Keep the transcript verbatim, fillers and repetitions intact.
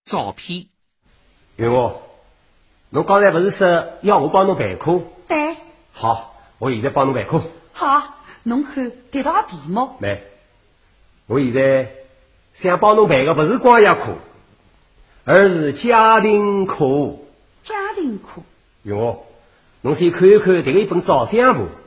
照片。 云娥，侬刚才不是说要我帮侬备课？ 对。 好，我现在帮侬备课。 好，侬看这道题目。 没，我现在想帮侬备的不是光业课，而是家庭课。 家庭课。 云娥，侬先看一看这个一本照相簿。